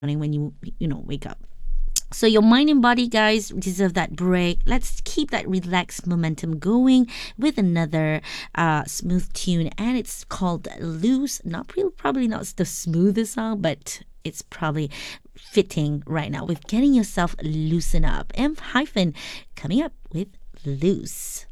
when wake up. So your mind and body, guys, deserve that break. Let's keep that relaxed momentum going with another smooth tune, and it's called Loose. Probably not the smoothest song, but it's probably fitting right now with getting yourself loosen up. M hyphen coming up with Loose.